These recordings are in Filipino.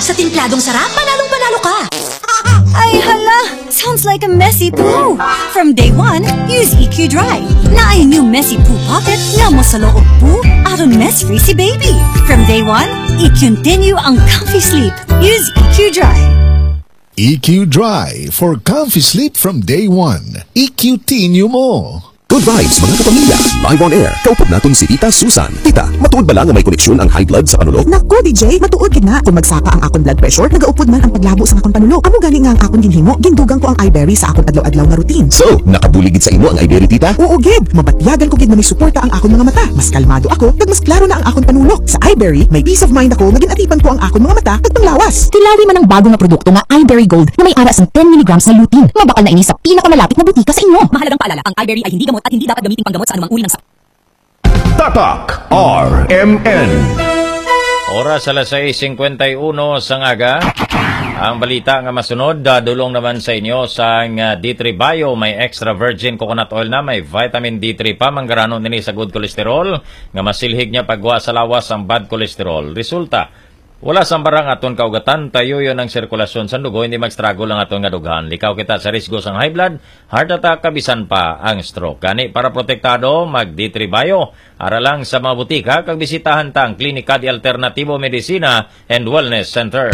Sa timpladong sarap, panalong-panalo ka. Ay, hala! Sounds like a messy poo. From day one, use EQ Dry. Na ay new messy poo pocket nga mo sa loob poo, aron mess-free si baby. From day one, i-continue ang comfy sleep. Use EQ Dry. EQ Dry for comfy sleep from day one. EQ-tinyo mo. Good vibes mga kapamilya, live on air. Kaupod naton si Tita Susan. Tita, matuod ba lang nga may koneksyon ang high blood sa panulog? Naku, DJ, matuod gid na. Kung magsaka ang akong blood pressure, nagaupod man ang paglabo sa akong panulog. Amo gani nga ang akong ginhimo, gindugang ko ang iBerry sa akong adlaw-adlaw nga routine. So, nakabuligid sa imo ang iBerry, Tita? Oo, gid. Mabatyagan ko gid na may suporta ang akong mga mata. Mas kalmado ako, kag mas klaro na ang akong panulog. Sa iBerry, may peace of mind ako nga ginatipan ko ang akong mga mata kag panglawas. Kilari man ang bago nga produkto nga iBerry Gold na may aras ng 10 mg na lutein. Mabakal na ini sa pinakamalapit na butika sa inyo. Mahalagang paalala, ang iBerry ay hindi gamot at hindi dapat gamitin panggamot sa anumang uri ng sakit. Tatak RMN. Oras alas 6:51 sa ngaga. Ang balita nga masunod, dadulong naman sa inyo sa D3 Bio. May extra virgin coconut oil na, may vitamin D3 pa. Manggaranon nini sa good cholesterol. Nga masilhig niya pagwa sa lawas ang bad cholesterol. Resulta, wala sang barang aton kaugatan, tayo yon ang sirkulasyon sa dugo, hindi mag-struggle ang aton nga dughan. Likaw kita sa risgo sang high blood, heart attack, kabisan pa ang stroke. Gani para protektado, mag D3 Bio. Ara lang sa mga butika, kag bisitahan ta ang Klinika di Alternatibo Medicina and Wellness Center.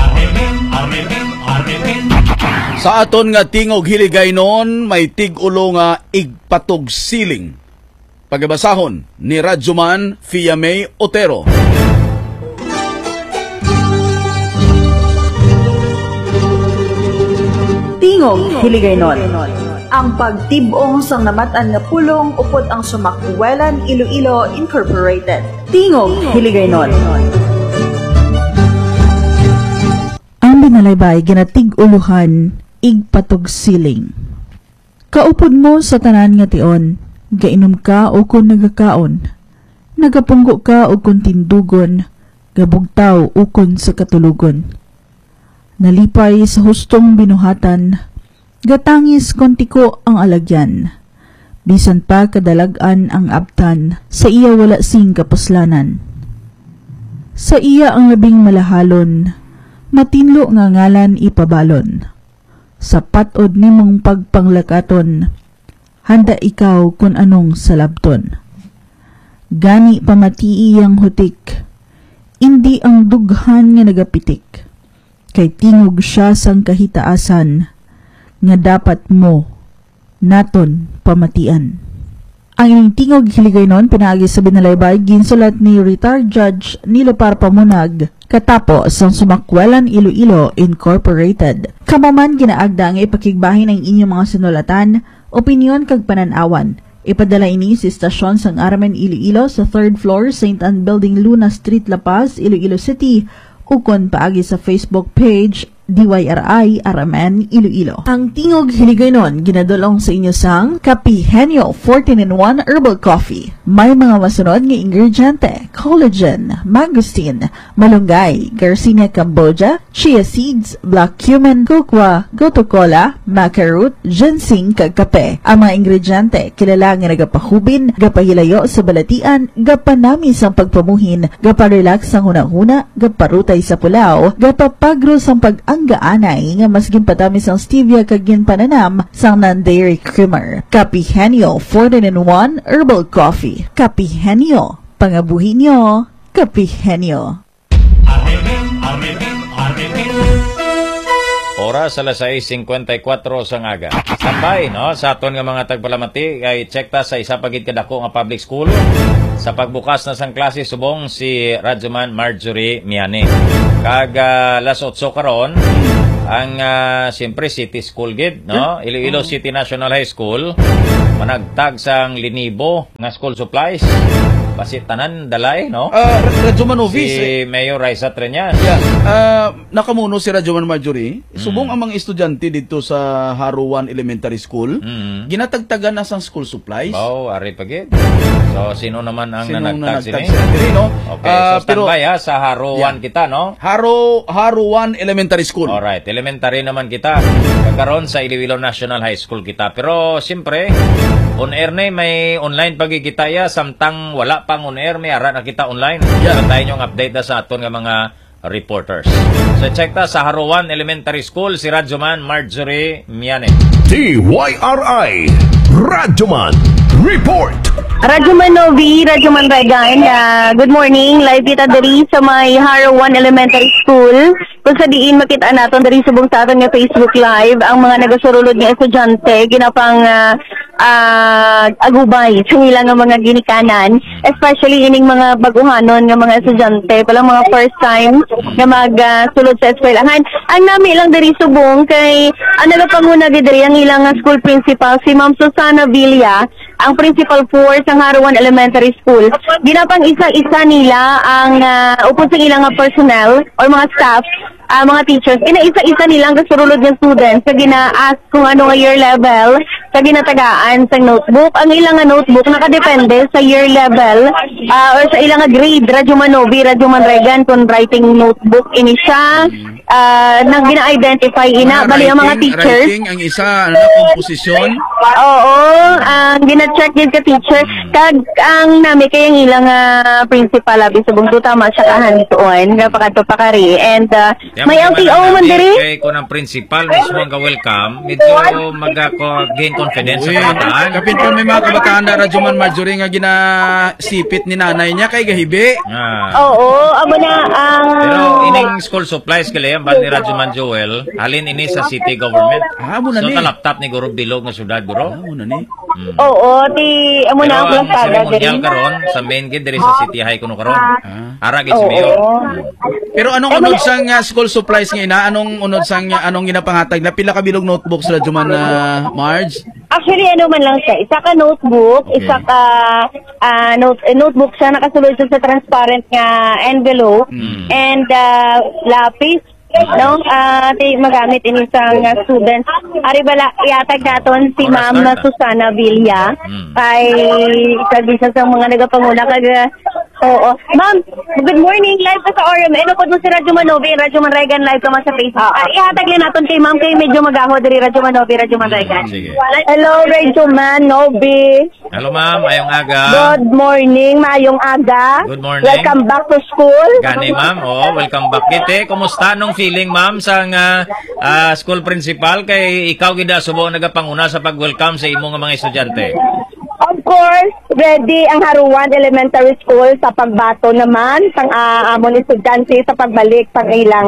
Sa aton nga tingog hiligay noon, may tig-ulo nga igpatog siling. Pagabasahon ni Radyoman Fiamay Otero. Tingog Hiligaynon. Ang pagtibong sang namatan nga pulong upod ang Sumakwelan Iloilo Incorporated. Tingog Hiligaynon. Ang binalaybay ginatig-uluhan igpatog siling. Kaupod mo sa tanan nga tion, gainom ka o kung nagakaon, nagapunggo ka o kung tindugon, gabugtaw o kung sa katulugon. Nalipay sa hustong binuhatan, gatangis kontiko ang alagyan. Bisan pa kadalagan ang abtan, sa iya wala sing kapuslanan. Sa iya ang labing malahalon, matinlo nga ngalan ipabalon. Sa patod nimong pagpanglakaton, handa ikaw kung anong salabton. Gani pamatii ang hutik, hindi ang dughan nga nagapitik. Kay tingog siya sang kahitaasan nga dapat mo naton pamatian. Ang ining tingog hiligaynon pinaagi sa binalaybay ginsulat ni retired judge Nilo Parpamunag katapos ang Sumakwelan Iloilo Incorporated. Kamaman ginaagda ang ipakigbahin ang inyong mga sinulatan, opinyon kag pananawan. Ipadala ini sa istasyon sang Aramen Iloilo sa 3rd floor St. Anne Building, Luna Street, La Paz, Iloilo City. Ukon paagi sa Facebook page DYRI Aramen Iloilo. Ang tingog hiligaynon ginadulong sa inyo sang Kapihenyo 14-in-1 Herbal Coffee. May mga masunod nga ingrediente: collagen, mangosteen, malunggay, Garcinia Cambogia, chia seeds, black cumin, kokwa, goto cola, maca root, ginseng kag kape. Ang mga ingrediente kilala nga nagapahubin, gapahilayo sa balatian, gapanami sang pagpamuhin, gaparelax sang hunahuna, gaparutay sa pulaw, gapapagro sang pag-anggaanay nga mas ginpatamis ang stevia kag ginpananam sang non-dairy creamer. Kapihenyo 14-in-1 Herbal Coffee. Kapihenyo, pangabuhi nyo, Kapihenyo. Oras alas 6:54 sa ngaga. Standby, no? Sa aton nga mga tagpalamati, ay check ta sa isa pagid kadako nga public school. Sa pagbukas na sang klase subong si Radyoman Marjorie Miane. Kag alas 8 karon ang siyempre City School gid, no? Iloilo City National High School managtag sang linibo nga school supplies. Basi tanan dalay, no? Radyoman Novis. Si Mayor Raisa Treñas. Yeah. Nakamuno si Radyoman Marjorie. Subong ang mga estudyante dito sa Haruan Elementary School. Ginatagtagan na sang school supplies. Oh, ari pagid. So sino naman ang nanagtag sini? No? Okay, so standby sa Haruan kita, no? Haruan Elementary School. Alright, elementary naman kita. Kakaroon sa Iloilo National High School kita. Pero siyempre, on air na may online pagigitaya samtang wala pang on air may ara na kita online. Yeah. Tayo yung update na sa aton nga mga reporters. So check ta sa Haruan Elementary School si Radyoman Marjorie Miane. TYRI Radyoman Report. Radyoman Novi, Radyoman Regan. Good morning. Live kita dari sa may Haruan Elementary School. Kung sa diin makita naton dari subong sa aton nga Facebook Live ang mga nagasurulod nga estudyante ginapang agubay sa ilang nga mga ginikanan, especially ining mga baguhanon nga mga estudyante, palang mga first time nga magsulod sa eskwelahan. Ang nami lang dari subong kay ang nagapanguna diri ang ilang school principal si Ma'am Susana Villa, ang principal for sa Haruan Elementary School. Ginapang isa-isa nila ang upod sa ilang personnel or mga staff, mga teachers, isa-isa nilang kasurulod ng students sa gina-ask kung ano nga year level, sa ginatagaan sa notebook. Ang ilang notebook nakadepende sa year level or sa ilang grade. Radyoman Novi, Radyoman Regan, kung writing notebook ini siya, nang gina-identify ina. Bali ang mga teachers. Writing, ang isa, komposisyon? Oo, ang gina-check din ka teacher. Kag ang nami kayang ilang principal, abi subong tama sa kahantuon, kapakato pakari. And may LTO man diri. Kay ko ng principal mismo ang welcome, medyo gain confidence sa kabataan. Kapin pa may mga kabataan na Radyoman Marjorie nga ginasipit ni nanay niya kay gahibi. Oo, amo na ang pero ining school supplies kali ang ni Radyoman Joel, halin ini sa city government. So na laptop ni Guro Bilog nga syudad, Guro. Amo na ni. Oo, amo na ang ceremonial karon sa main gate diri sa City High kuno karon. Ara gid si Mayor. Pero anong unod sang school supplies nga ina? Anong unod sang anong ginapangatag? Na pila ka bilog notebooks Radyoman Marge? Actually, ano man lang siya. Isa ka notebook, isa ka notebook siya, nakasulod siya sa transparent nga envelope, and lapis, no? Magamit ini isang students. Ari bala, iatag naton si Ma'am Susana Villa, kay isa sa mga nagapanguna kag oo. Ma'am, good morning. Live ka sa RMN. Ano po mo si Radyoman Novi, Radyoman Regan, live ka man sa Facebook. Ihatag lang natin kay Ma'am, kay medyo magaho diri Radyoman Novi, Radyoman Regan. Sige. Hello, Radyoman Novi. Hello, ma'am. Mayong aga. Good morning. Mayong aga. Good morning. Welcome back to school. Gani, ma'am. Welcome back. Kite, kumusta nung feeling, ma'am, sa school principal kay ikaw gida subo nagapanguna sa pag-welcome sa imong mga estudyante? Of course, ready ang Haruan Elementary School sa pagbato naman sang amon estudyante sa pagbalik sa ilang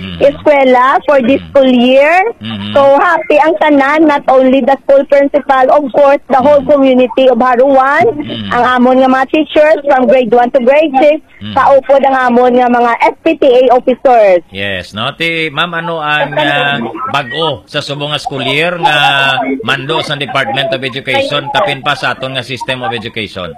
eskwela for this school year. So happy ang tanan, not only the school principal, of course, the whole community of Haruan, ang amon nga mga teachers from grade 1 to grade 6, kaupod ang amon nga mga SPTA officers. Yes, no? Ma'am, ano ang bag-o sa subong nga school year nga mando sa Department of Education kapin pa sa aton nga System of Education?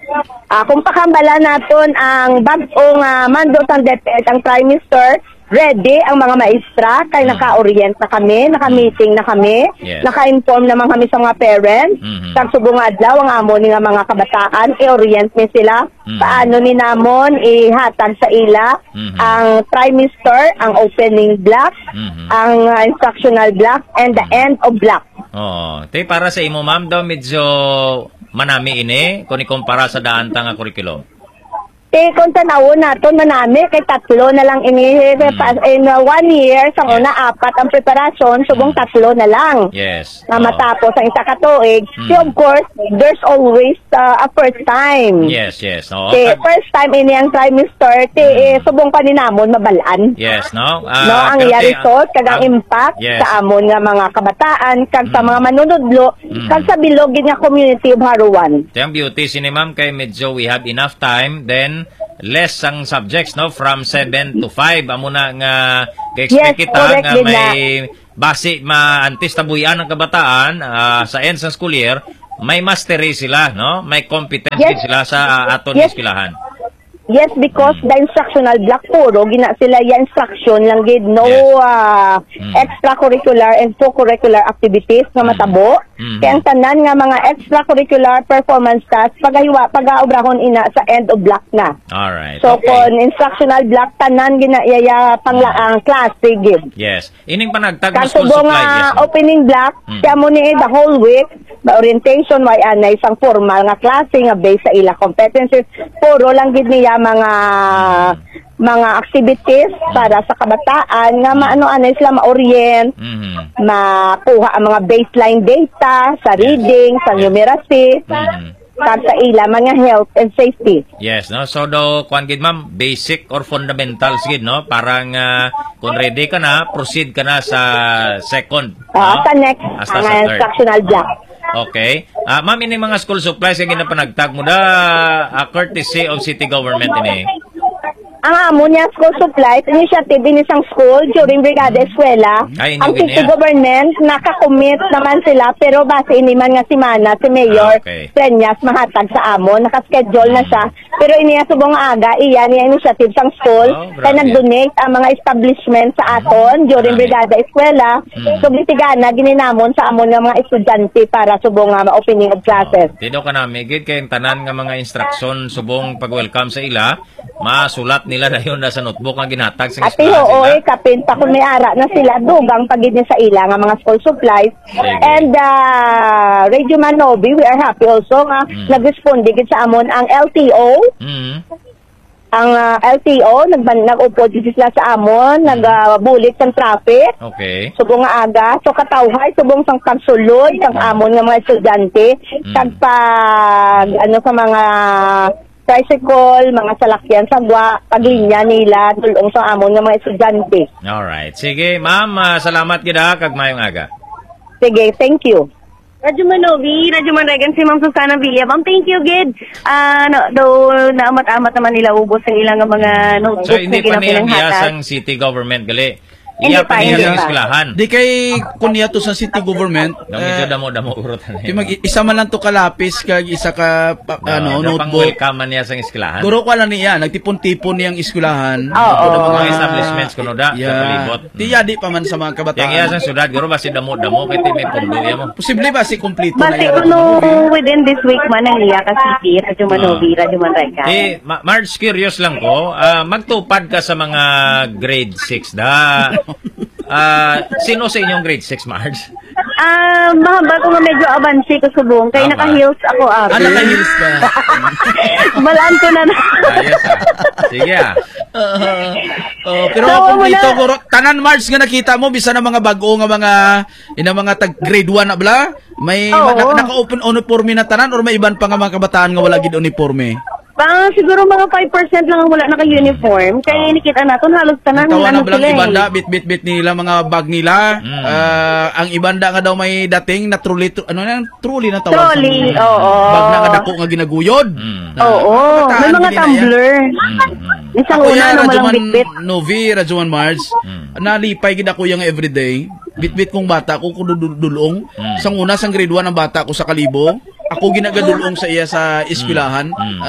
Kung pakambala naton ang bag-o nga mando sa DepEd, ang Prime Minister, ready ang mga maestra kay naka-orient na kami, naka-meeting na kami, naka-inform naman kami sa mga parents. Sa subong adlaw ang amon nga mga kabataan, i-orient ni sila paano ni namon ihatag sa ila ang trimester, ang opening block, ang instructional block, and the end of block. Para sa imo, ma'am, daw medyo manami ini kung ikumpara sa daan nga curriculum. Kung tanaw nato manami kay tatlo na lang in 1 year sa una 4 ang preparasyon, subong tatlo na lang. Yes. Na matapos ang isa ka tuig. So of course, there's always a first time. Yes. First time ini ang trimester, subong pa ni namon mabalaan. Yes, no? No, ang result kag ang impact sa amon nga mga kabataan kag sa mga manunudlo kag sa bilog nga community of Haruan. Ang beauty sini, ma'am, kay medyo we have enough time, then less ang subjects, no, from 7 to 5 amo na nga ka-expect kita nga may base ma-antis tabuyan ng kabataan sa end sa school year, may mastery sila, no, may competence sila sa aton eskwelahan. Yes, because the instructional block puro gina sila ya instruction lang gid, no extracurricular and co-curricular activities nga matabo. Kaya ang tanan nga mga extracurricular performance tasks pag-aobrahon ina sa end of block na. Alright. So kon instructional block tanan gina yaya panglaang klase gid. Yes. Ining panagtag ng school supply. Opening block kaya mo ni the whole week orientation way anay isang formal nga klase nga based sa ila competencies, puro lang gid niya mga mga activities para sa kabataan nga maano-ano sila ma-orient, makuha ang mga baseline data sa reading, sa numeracy, sa ila mga health and safety. Yes, no. So do kuan gid ma'am, basic or fundamentals gid, no? Parang kung ready ka na, proceed ka na sa second. No? Sa next Hasta ang sa third. instructional block. Okay. Ma'am, ini mga school supplies yung ginapanagtag mo da courtesy of city government ini. Ang amo niya school supplies, initiative din isang school during Brigada Eskwela. Ay, Ang hindi city niya. government, nakakommit naman sila, pero base iniman nga si Mana, si Mayor, Peñas, mahatag sa amo, nakaschedule na siya. Pero iniya subong aga, iyan niya initiative sang school, kaya nag-donate ang mga establishment sa aton during Brigada Eskwela. So, bitigana, gininamon sa amon nga mga estudyante para subong nga ma-opening of classes. Dito ka na, migid kayong tanan nga mga instruction subong pag-welcome sa ila, masulat nila na yun na sa notebook ang ginatag sa Ati hooy, kapin pa kung may ara na sila, dugang pagid niya sa ila nga mga school supplies. And Radio Manobi, we are happy also nga nag-respond digit sa amon ang LTO. Ang LTO, nag-upo dito sila sa amon, nag-bulit ng traffic. Okay. Subong nga aga, so katawhay, subong sang pagsulod, sang amon nga mga estudyante, pag ano sa mga tricycle, mga salakyan, sagwa, paglinya nila, tulong sa amon ng mga estudyante. Alright. Sige, ma'am, salamat gida kag mayong aga. Sige, thank you. Radyo Manobi, Radyo Manregan, si Ma'am Susana Villa. Ma'am, thank you, Gid. Naamat-amat naman nila ubos ang ilang mga notebooks So, hindi pa niya hatag. ang city government gali. Hindi Iya pa, pa niya hindi ang pa. eskwelahan. Di kay kunya to sa city government. Medyo damo-damo urutan na yun. Isa man lang to kalapis kag isa ka notebook. Pang-welcome niya sa eskwelahan. Guro ko lang niya, nagtipon-tipon niyang eskwelahan. Mga establishments kuno da sa palibot. Di di pa man sa mga kabataan. Yang iya sa syudad guro basi damo-damo kay may pundo ya mo. Posible ba si kompleto na Basi yan? kuno within this week man ang iya ka city, Radyo Manobi, Radyo Manregan. Marge, curious lang ko, magtupad ka sa mga grade 6 da. Sino sa inyong grade 6, Marge? Mahaba ko nga medyo abansi ko subong, kaya naka-heels ako abi. Naka-heels ka? Balaan ko na na. Ayos Sige pero kompleto guro. Tanan March nga nakita mo, bisa na mga bago nga mga tag grade 1 na bala? May naka-open uniforme na tanan or may iban pa nga mga kabataan nga wala gid uniforme? Siguro mga 5% lang ang wala naka-uniform. Kaya nakita natin halos tanan Tawa na ano blang sila ibanda, bit nila mga bag nila. Ang ibanda nga daw may dating na truly na tawag. Trolley, oo. Bag na nga dako nga ginaguyod. Oo, may mga tumbler. Isang una na malang bitbit. Novi, Rajuan Mars, nalipay gid ako yung everyday. Bitbit kong bata ko kudulong. Sang una, sang grade 1 ang bata ko sa Kalibo. Ako ginagadulong sa iya sa eskwelahan.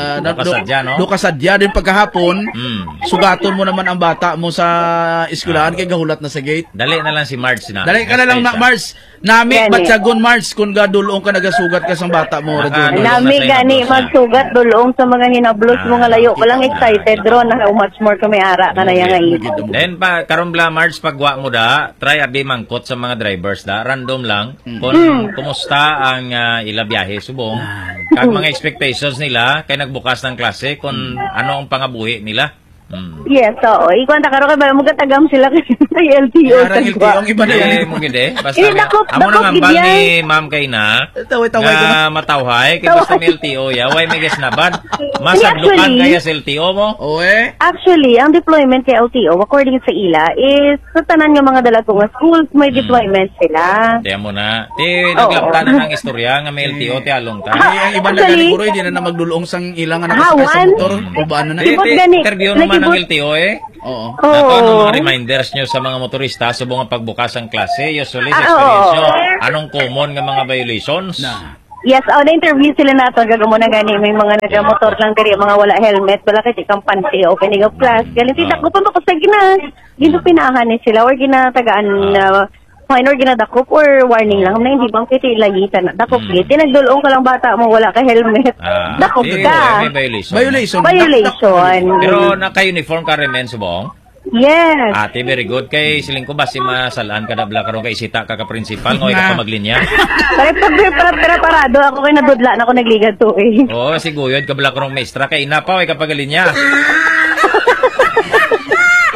Do kasadya din pagkahapon. Sugaton mo naman ang bata mo sa eskwelahan kay gahulat na sa gate. Dali na lang si Marge na. Dali ka na lang Mars. Nami batsagon Mars kung gadulong ka nagasugat ka sa bata mo. Nami gani magsugat dulong sa mga hinablos mo nga layo. Walang excited ron na much more kami ara ka na yang Then pa karon bla Marge pagwa mo da, try abi mangkot sa mga drivers da, random lang kung kumusta ang ila biyahe subong. Kag mga expectations nila kay nagbukas ng klase kung ano ang pangabuhi nila. Yes, oo. Ikwanta karo kay ba magatagam sila kasi sa LTO. Ang iba na yan. Mo gid basta amo nang ambal ni Ma'am kay na. Nga matawhay kay basta may LTO ya, way may gisnabad. Masadlukan kaya sa LTO mo? Actually, ang deployment kay LTO according sa ila is sa tanan nga mga dalago nga schools may deployment sila. Tiyan mo na. Naglaptan na ng istorya nga may LTO ti along ta. Ang iba na gani guro hindi na magdulong sang ilang nga nakasakay sa motor. Ubaan na. Interview naman ng LTO Oo. Nato ang mga reminders nyo sa mga motorista subong ang pagbukas ang klase, usually sa experience nyo, anong common nga mga violations? Yes, na-interview sila nato, gagamo na gani, may mga nagamotor lang diri, mga wala helmet, wala kasi kang panty, opening of class, galing tidak ko pa sa ginupinahan ni sila, or ginatagaan na fine or ginadakop or warning lang na hindi bang kiti lagitan dakop kiti nagdulong ka lang bata mo wala ka helmet dakop ka violation pero naka-uniform ka rin men subong yes ate very good kay siling ko ba si masalaan ka na bla karon kay isita ka principal ngoy ka maglinya para parado ako kay nadudla na ako nagligad to oh siguyod ka bla karon maestra kay ina pa way ka pagalinya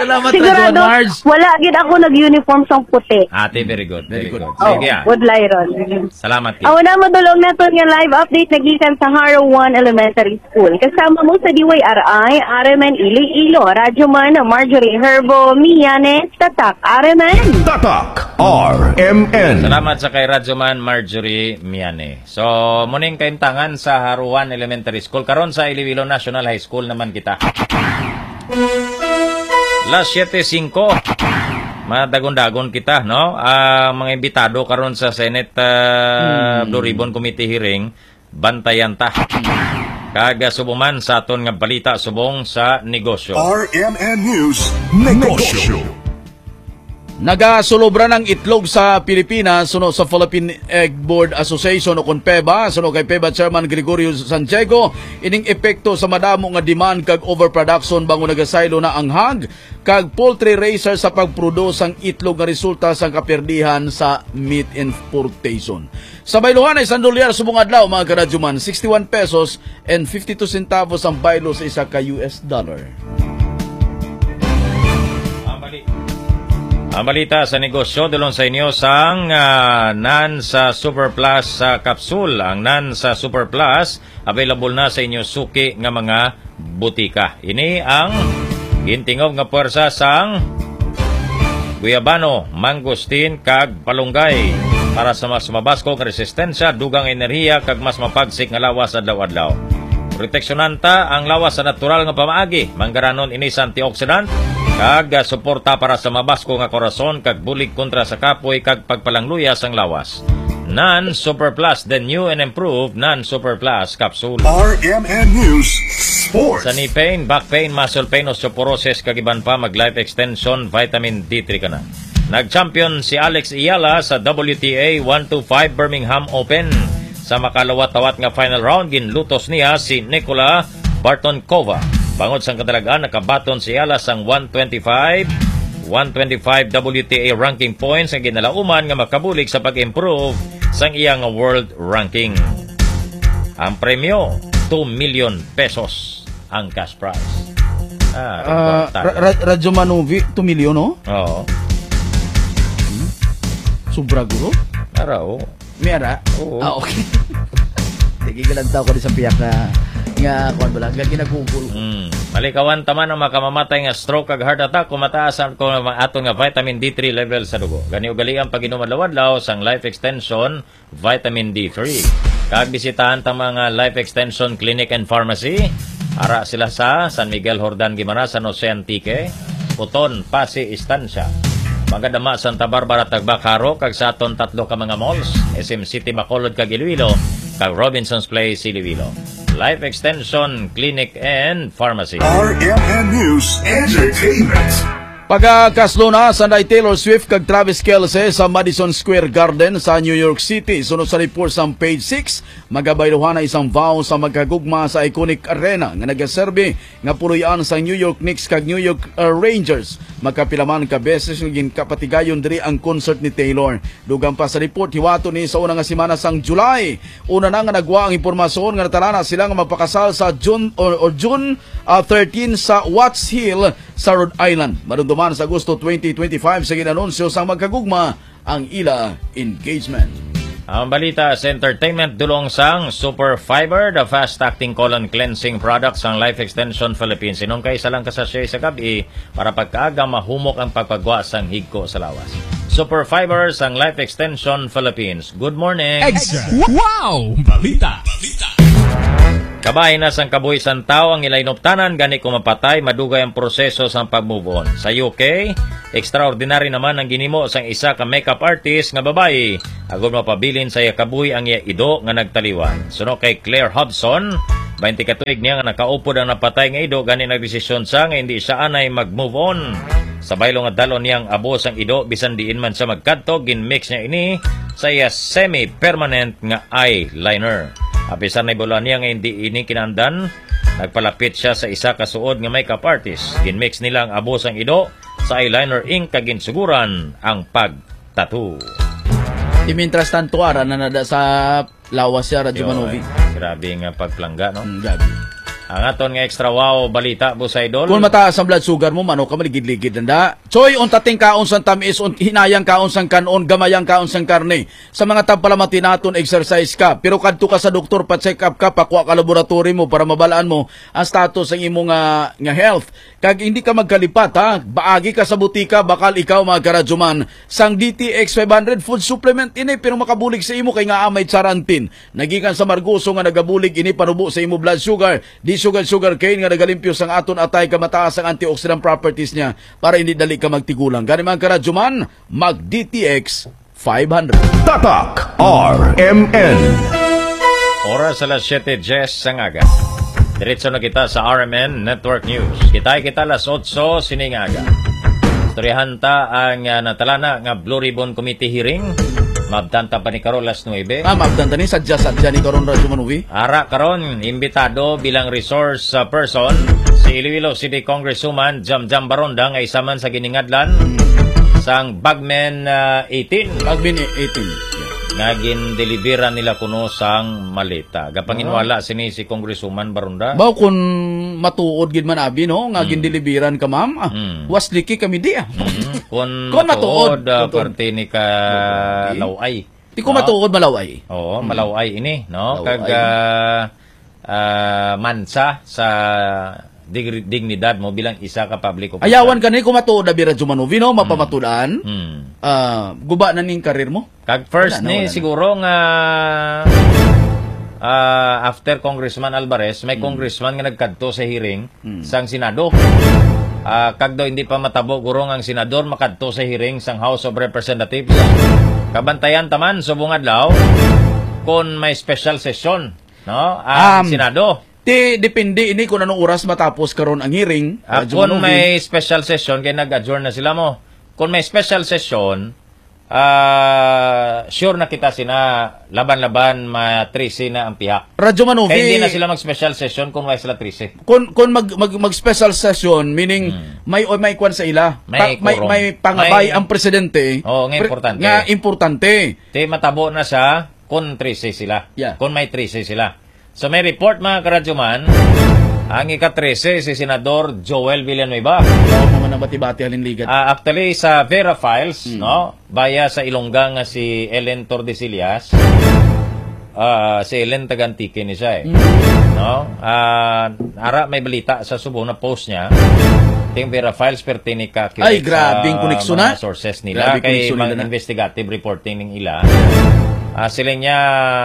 Salamat, Sigurado, Radyo Marge. wala gid ako nag-uniform sang puti. Ate, very good. Very good. Oh, Sige, would lie ron. Salamat. Ako na madulong na nga live update nagikan sa Haro 1 Elementary School. Kasama mo sa DYRI, Aremen Iloilo, Radyoman, Marjorie Herbo, Miyane, Tatak, Aremen. Tatak RMN. Salamat sa kay Radyoman Marjorie Miane. So, muning kaintangan sa Haruan Elementary School. Karon sa Iloilo National High School naman kita. Las 7:05. Madagon-dagon kita, no? Mga imbitado karon sa Senate Blue Ribbon Committee hearing, bantayan ta. Kaga subuman sa aton nga balita subong sa negosyo. RMN News Negosyo. Nagasulobra ng itlog sa Pilipinas suno sa Philippine Egg Board Association o KONPEBA suno kay PEBA Chairman Gregorio Santiago ining epekto sa madamo nga demand kag overproduction bango nagasaylo na ang hog kag poultry raiser sa pagproduce ang itlog nga resulta sa kaperdihan sa meat importation. Sa bayluhan ay $1 subong adlaw mga karadyoman, 61 pesos and 52 centavos ang baylo sa isa ka US dollar. Ang balita sa negosyo, dulong sa inyo sang NAN sa Super Plus capsule. Ang NAN sa Super Plus, available na sa inyo suki nga mga butika. Ini ang gintingog nga puwersa sang guyabano, mangustin, kag palunggay. Para sa mas mabasko nga resistensya, dugang enerhiya, kag mas mapagsik nga lawas adlaw-adlaw. Proteksjonanta ang lawas sa natural nga pamaagi. Manggaranon ini sa antioxidant, kag suporta para sa mabasko nga korason kag bulig kontra sa kapoy kag pagpalangluyas ang lawas. NAN Super Plus, the new and improved NAN Super Plus capsule. RMN News Sports. Sa knee pain, back pain, muscle pain, osteoporosis kag iban pa mag life extension, vitamin D3 ka na. Nag-champion si Alex Iyala sa WTA 125 Birmingham Open. Sa makalawat-tawat nga final round, ginlutos niya si Nikola Bartonkova. Bangod sang kadalagan, nakabaton si Iyala sang 125 WTA ranking points ang ginalauman nga makabulig sa pag-improve sang iyang world ranking. Ang premyo, 2 million pesos ang cash prize. Radyo Manuvi, 2 million, no? Oo. Sobra guro? Ara, oo. May ara? Oo. Okay. Gigilantaw ko di sa piyak nga kuan bala nga ginagugol. Malikawan taman ang makamamatay nga stroke kag heart attack kung mataas ang aton nga vitamin D3 level sa dugo. Gani ugali ang pag-inom adlaw-adlaw sang Life Extension Vitamin D3. Kag bisitahan ta mga Life Extension Clinic and Pharmacy. Ara sila sa San Miguel Jordan Guimaras, San Jose Antique, Puton, Pasig, Estancia. Magadama Santa Barbara, Tagbacaro, kag sa aton tatlo ka mga malls, SM City Bacolod kag Iloilo, kag Robinson's Place Iloilo. Life Extension Clinic and Pharmacy. RMN News Entertainment. Pagkakaslo na sa Taylor Swift kag Travis Kelce sa Madison Square Garden sa New York City. Sunod sa report sa page 6, magabayluhan na isang vow sa magkagugma sa iconic arena nga nagaserbe nga puloyan sa New York Knicks kag New York Rangers. Magkapilaman ka beses ng kapatigayon diri ang concert ni Taylor. Dugang pa sa report, hiwato ni sa unang nga semana sang July. Una na nga nagwa ang impormasyon nga natalana sila nga magpakasal sa June 13 sa Watts Hill sa Rhode Island. Marunduman sa Agosto 2025 sa ginanunsyo sang magkagugma ang ila engagement. Ang balita sa entertainment, dulong sang Super Fiber, the fast-acting colon cleansing product sang Life Extension Philippines. Sinong kay isa lang kasasya sa gabi para pagkaaga mahumok ang pagpagwa sang higko sa lawas. Super Fiber sang Life Extension Philippines. Good morning! Extra! Wow! Balita! Kabay na sang kabuhisan tao ang ilainuptanan gani kung mapatay madugay ang proseso sang pag-move on. Sa UK, extraordinary naman ang ginimo sang isa ka makeup artist nga babae agud mapabilin sa iya kabuhi ang iya ido nga nagtaliwan. Suno kay Claire Hudson, 20 ka tuig niya nga nakaupod ang napatay nga ido gani nagdesisyon sa nga hindi siya anay mag-move on. Sa baylo nga dalon niyang abo sang ido bisan diin man siya magkadto, ginmix niya ini sa iya semi-permanent nga eyeliner. Apisan na ibulan niya nga hindi ini kinandan, nagpalapit siya sa isa kasuod nga makeup artist. Ginmix nila ang abos ang ido sa eyeliner ink kag ginsuguran ang pag-tattoo. Imintras tanto ara na nada sa lawas siya Radyo Manovi. Grabe nga pagplangga, no? Grabe. Ang aton nga extra wow balita busay idol. Kung mataas ang blood sugar mo, mano ka maligid-ligid nanda. Choy, untating kaon sang tamis, hinayang kaon sang kanon, gamayang kaon sang karne. Sa mga tampalamati naton, exercise ka. Pero kadto ka sa doktor, pa-check up ka, pakuha ka laboratory mo para mabalaan mo ang status ng imong nga health. Kag hindi ka magkalipat, ha? Baagi ka sa butika, bakal ikaw mga karadyoman. Sang DTX 500 food supplement ini, pero makabulig sa imo kay nga amay tsarantin. Nagikan sa marguso nga nagabulig ini panubo sa imo blood sugar. Di sugar cane nga nagalimpyo sang aton atay ka mataas ang antioxidant properties niya para hindi dali ka magtigulang. Gani mga karadyoman, mag DTX 500. Tatak RMN. Oras alas 7:10 sang aga. Diretso na kita sa RMN Network News. Kita alas 8 sining aga. Istoryahan ta ang natalana nga Blue Ribbon Committee hearing. Mabtanta pa ni Karol alas 9. Mabtanta ni sadya ni Karon Radyo Manuvi. Ara karon imbitado bilang resource person si Iloilo City Congresswoman Jamjam Baronda nga isa man sa giningadlan sang Bagmen 18. Bagmen 18. Nga gin-delibera nila kuno sang malita. Gapanginwala sini si Congresswoman Baronda. Baw kung matuod gid man abi no nga gindeliberan ka ma'am. Wasliki kami di. Kung matuod parte ni ka laway. Di ko matuod malaway. Oo, malaway ini no kag mansa sa dignidad mo bilang isa ka public official. Ayawan ka ni kung matuod na bira Jumanovi no mapamatudan. Guba na ning karir mo. Kag first ni siguro nga after Congressman Alvarez, may congressman nga nagkadto sa hearing sang Senado. Kag daw hindi pa matabo gurong ang senador makadto sa hearing sang House of Representatives. Kabantayan taman subong adlaw kung may special session no ang Senado. Depende ini kung anong oras matapos karon ang hearing. Kung may special session kay nag-adjourn na sila mo. Kung may special session, sure na kita sina laban-laban ma-13 na ang pihak. Radyo Manuvi. Kaya hindi na sila mag-special session kung may sila 13. Kung mag-special session, meaning may kwan sa ila. May pangabay ang presidente. Oo, nga importante. Nga importante. Matabo na siya kung 13 sila. Yeah. Kung may 13 sila. So may report mga karadyoman, ang ika-13 si Senador Joel Villanueva. Oo naman ang bati-bati halinligat. Actually sa Vera Files, no, baya sa Ilongga nga si Ellen Tordesillas, si Ellen Tagantike ni siya no? Ara may balita sa Subo na post niya. Ting Vera Files pertini ka ay grabing koneksyon na sources nila kay mga investigative reporting ning ila. Sila niya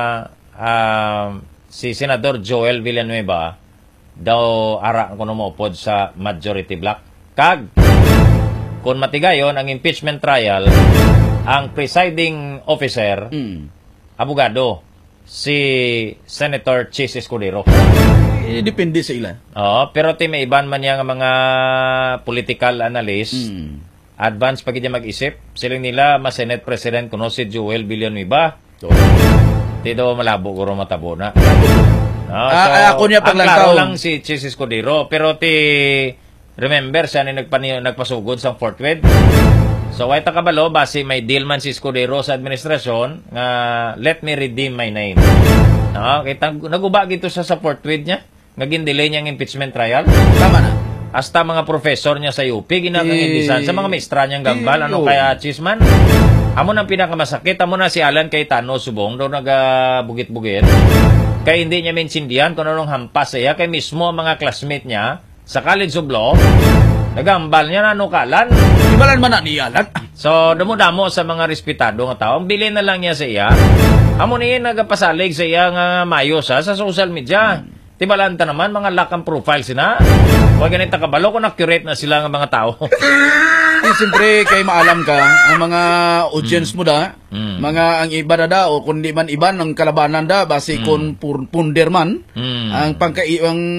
si Senador Joel Villanueva daw ara kuno moupod sa majority block. Kag kung matigayon ang impeachment trial, ang presiding officer abogado si Senator Chis Escudero. Depende sa ila. Oo, pero may iban man yang mga political analyst advance pag niya mag-isip silang nila mas Senate President kuno si Joel Villanueva. Di daw malabo guro matabo na. No, so, ako niya paglantaw lang si Chis Escudero pero remember siya ni nagpasugod sa Fort Worth. So why ta kabalo base may deal man si Escudero sa administrasyon nga let me redeem my name. No, kita naguba gito siya sa Fort Worth niya. Naging-delay niya ang impeachment trial. Tama na. Hasta mga professor niya sa UP ginagawa sa mga maestra niyang gambal ano kaya Chisman. Amo nang pinakamasakit, amo na si Alan Cayetano Subong daw nagabugit-bugit. Kaya hindi niya maintindihan kung anong hampas siya. Kaya mismo ang mga classmate niya sa College of Law, nagambal niya na nukalan. Ibalan man na niya lang. So, damo-damo sa mga respetado nga tao. Ang bilin na lang niya sa iya. Amo niya nagapasalig sa iya nga mayos sa social media. Tibalanta naman, mga lakang profile sina. Huwag ganito kabalo kung accurate na sila ng mga tao. Siyempre, kay maalam ka, ang mga audience mo da, mga ang iba na da, o kundi man iba ng kalabanan da, base kung punder man, ang